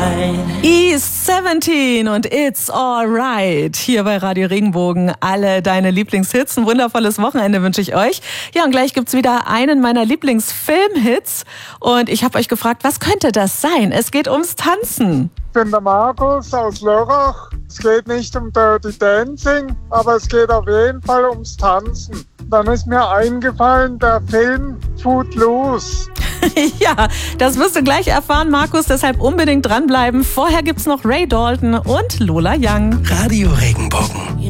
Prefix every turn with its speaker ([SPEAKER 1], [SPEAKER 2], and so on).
[SPEAKER 1] E17 und It's Alright. Hier bei Radio Regenbogen. Alle deine Lieblingshits. Ein wundervolles Wochenende wünsche ich euch. Ja, und gleich gibt's wieder einen meiner Lieblingsfilmhits. Und ich habe euch gefragt, was könnte das sein? Es geht ums Tanzen.
[SPEAKER 2] Ich bin der Markus aus Lörrach. Es geht nicht um Dirty Dancing, aber es geht auf jeden Fall ums Tanzen. Dann ist mir eingefallen, der Film Footloose.
[SPEAKER 1] Ja, das wirst du gleich erfahren, Markus. Deshalb unbedingt dranbleiben. Vorher gibt's noch Ray Dalton und Lola Young.
[SPEAKER 3] Radio Regenbogen.